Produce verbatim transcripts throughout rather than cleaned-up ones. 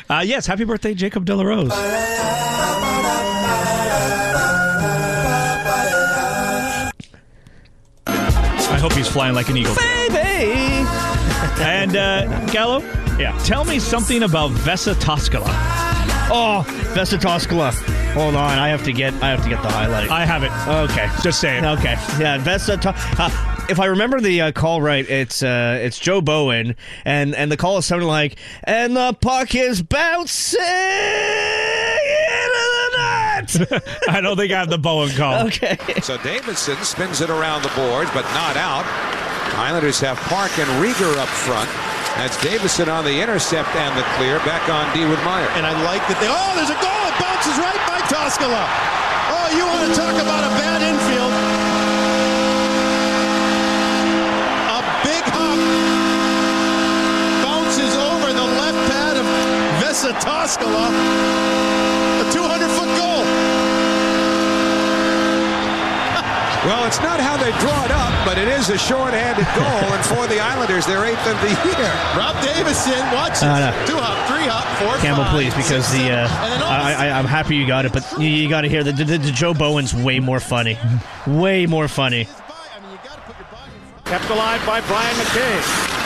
Uh, yes, happy birthday, Jacob De La Rose. I hope he's flying like an eagle. Baby! And, uh, Gallo, Yeah. tell me something about Vesa Toskala. Oh, Vesa Toskala. Hold on, I have to get I have to get the highlight. I have it. Okay. Just saying. Okay. Yeah, Vesa to- uh, if I remember the uh, call right, it's uh, it's Joe Bowen, and, and the call is something like, and the puck is bouncing into the net. I don't think I have the Bowen call. Okay. So Davidson spins it around the boards, but not out. Islanders have Park and Rieger up front. That's Davison on the intercept and the clear. Back on D with Meyer. And I like that they... Oh, there's a goal. It bounces right by Toskala. Oh, you want to talk about a bad infield. A big hop bounces over the left pad of Vesa Toskala. A two hundred foot goal. Well, it's not how they draw it up, but it is a short-handed goal, and for the Islanders, they're eighth of the year. Rob Davison, watch this. Uh, no. Two hop, three hop, four, Campbell, five, please, because six, the uh, seven, and then all I, I, I'm happy you got it, but you, you got to hear the, the, the Joe Bowen's way more funny, way more funny. Kept alive by Brian McKay.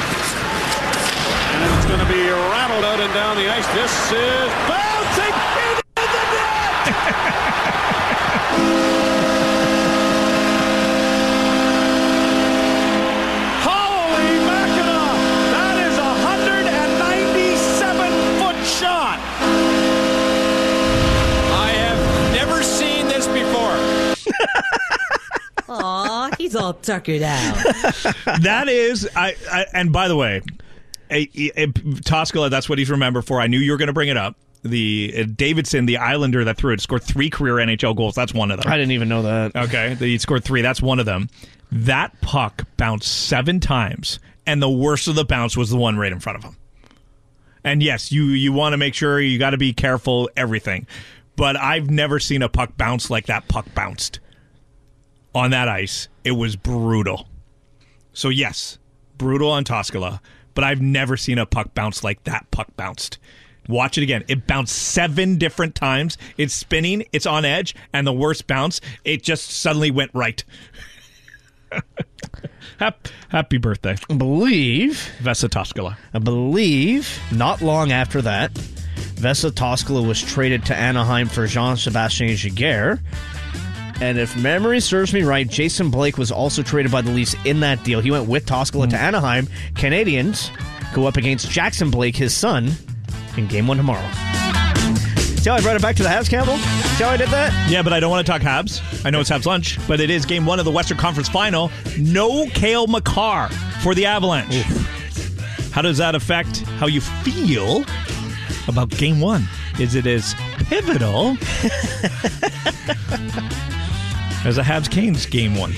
And it's going to be rattled out and down the ice. This is bouncing into the net! Holy mackerel! That is a one hundred ninety-seven foot shot! I have never seen this before. Aw, he's all tuckered out. That is, I, I and by the way, a, a, a, Toskala, that's what he's remembered for. I knew you were going to bring it up. The uh, Davidson, the Islander that threw it, scored three career N H L goals. That's one of them. I didn't even know that. Okay, he scored three. That's one of them. That puck bounced seven times, and the worst of the bounce was the one right in front of him. And yes, you you want to make sure you got to be careful, everything. But I've never seen a puck bounce like that puck bounced on that ice. It was brutal. So yes, brutal on Toskala, but I've never seen a puck bounce like that puck bounced. Watch it again. It bounced seven different times. It's spinning. It's on edge. And the worst bounce, it just suddenly went right. happy, happy birthday. I believe, Vesa Toskala. I believe, not long after that, Vesa Toskala was traded to Anaheim for Jean-Sebastien Giguère. And if memory serves me right, Jason Blake was also traded by the Leafs in that deal. He went with Toskala mm. to Anaheim. Canadians go up against Jackson Blake, his son, in game one tomorrow. See how I brought it back to the Habs, Campbell? See how I did that? Yeah, but I don't want to talk Habs. I know it's Habs lunch, but it is game one of the Western Conference Final. No Cale Makar for the Avalanche. Oof. How does that affect how you feel about game one? Is it as pivotal as a Habs Canes game one?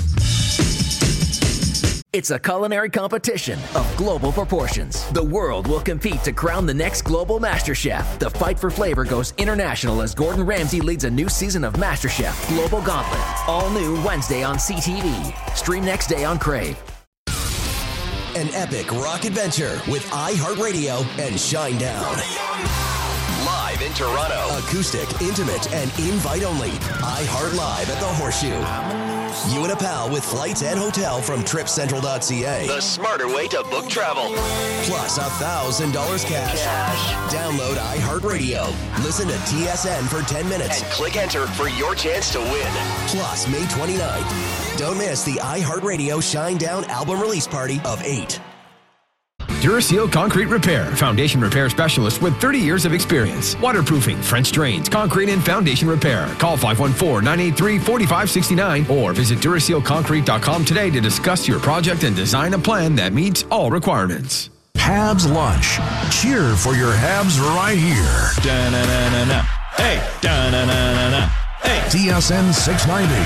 It's a culinary competition of global proportions. The world will compete to crown the next global MasterChef. The fight for flavor goes international as Gordon Ramsay leads a new season of MasterChef Global Gauntlet. All new Wednesday on C T V. Stream next day on Crave. An epic rock adventure with iHeartRadio and Shinedown. Live in Toronto. Acoustic, intimate, and invite only. iHeart Live at the Horseshoe. You and a pal with flights and hotel from trip central dot c a. The smarter way to book travel. Plus one thousand dollars cash. cash. Download iHeartRadio. Listen to T S N for ten minutes. And click enter for your chance to win. Plus, May twenty-ninth. Don't miss the iHeartRadio Shinedown album release party of eight. Duraseal Concrete Repair, foundation repair specialist with thirty years of experience. Waterproofing, French drains, concrete and foundation repair. Call five one four, nine eight three, four five six nine or visit Duraseal Concrete dot com today to discuss your project and design a plan that meets all requirements. Habs Lunch. Cheer for your Habs right here. Da-na-na-na-na. Hey, da-na-na-na-na. Hey. T S N six ninety.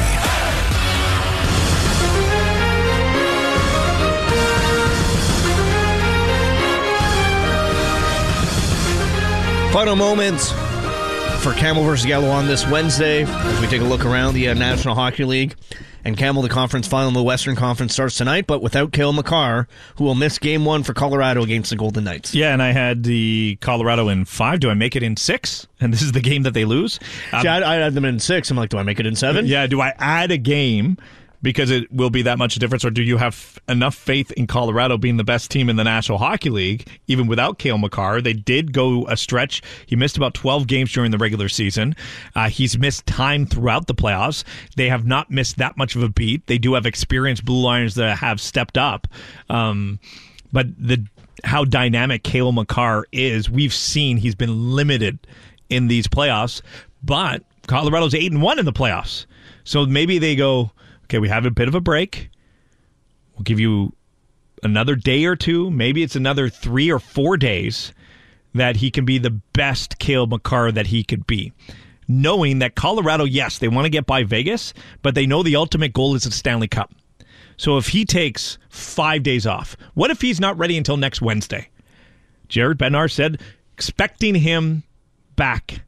Final moments for Camel versus Yellow on this Wednesday as we take a look around the uh, National Hockey League. And Camel, the conference final in the Western Conference starts tonight, but without Cale Makar, who will miss game one for Colorado against the Golden Knights. Yeah, and I had the Colorado in five. Do I make it in six? And this is the game that they lose? Um, See, I, I had them in six. I'm like, do I make it in seven? Yeah, do I add a game because it will be that much a difference, or do you have enough faith in Colorado being the best team in the National Hockey League, even without Cale Makar? They did go a stretch. He missed about twelve games during the regular season. Uh, he's missed time throughout the playoffs. They have not missed that much of a beat. They do have experienced Blue Liners that have stepped up. Um, but the how dynamic Cale Makar is, we've seen he's been limited in these playoffs, but Colorado's eight and one in the playoffs. So maybe they go, okay, we have a bit of a break. We'll give you another day or two. Maybe it's another three or four days that he can be the best Cale Makar that he could be. Knowing that Colorado, yes, they want to get by Vegas, but they know the ultimate goal is the Stanley Cup. So if he takes five days off, what if he's not ready until next Wednesday? Jared Bednar said, expecting him back.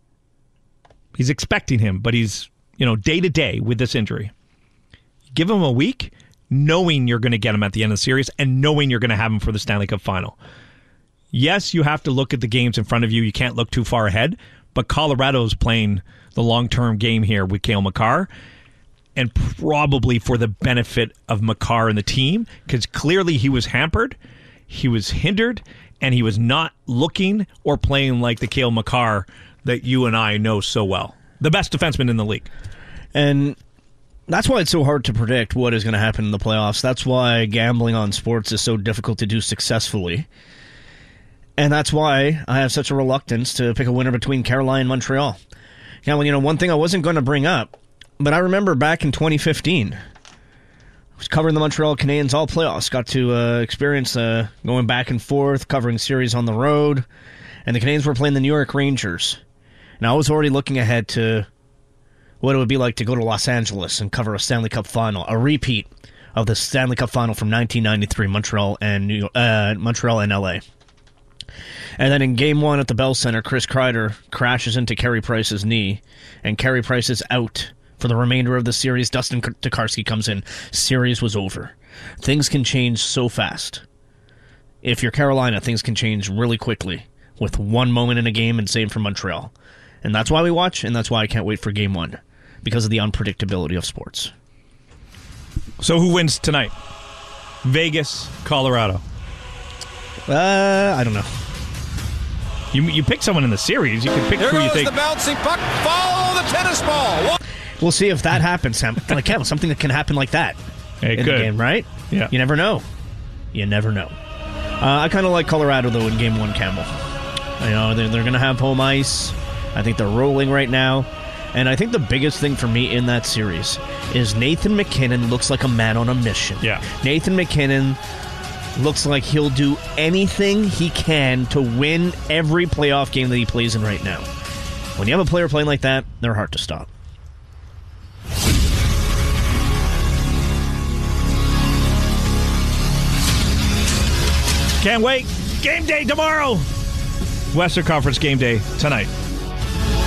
He's expecting him, but he's, you know, day to day with this injury. Give him a week, knowing you're going to get him at the end of the series and knowing you're going to have him for the Stanley Cup final. Yes, you have to look at the games in front of you. You can't look too far ahead, but Colorado's playing the long-term game here with Cale Makar, and probably for the benefit of Makar and the team, because clearly he was hampered, he was hindered, and he was not looking or playing like the Cale Makar that you and I know so well. The best defenseman in the league. And that's why it's so hard to predict what is going to happen in the playoffs. That's why gambling on sports is so difficult to do successfully. And that's why I have such a reluctance to pick a winner between Carolina and Montreal. Now, you know, one thing I wasn't going to bring up, but I remember back in twenty fifteen, I was covering the Montreal Canadiens all playoffs. Got to uh, experience uh, going back and forth, covering series on the road. And the Canadiens were playing the New York Rangers. And I was already looking ahead to what it would be like to go to Los Angeles and cover a Stanley Cup final, a repeat of the Stanley Cup final from nineteen ninety-three, Montreal and New York, uh, Montreal and L A. And then in game one at the Bell Center, Chris Kreider crashes into Carey Price's knee, and Carey Price is out for the remainder of the series. Dustin Tokarski comes in. Series was over. Things can change so fast. If you're Carolina, things can change really quickly with one moment in a game, and same for Montreal. And that's why we watch, and that's why I can't wait for game one, because of the unpredictability of sports. So who wins tonight? Vegas, Colorado. Uh, I don't know. You you pick someone in the series. You can pick Here who you goes think. the bouncing puck. Follow the tennis ball. We'll see if that happens, Sam. Like, yeah, something that can happen like that It in could. the game, right? Yeah. You never know. You never know. Uh, I kind of like Colorado, though, in game one, Campbell. You know, they're, they're going to have home ice. I think they're rolling right now. And I think the biggest thing for me in that series is Nathan MacKinnon looks like a man on a mission. Yeah. Nathan MacKinnon looks like he'll do anything he can to win every playoff game that he plays in right now. When you have a player playing like that, they're hard to stop. Can't wait. Game day tomorrow. Western Conference game day tonight.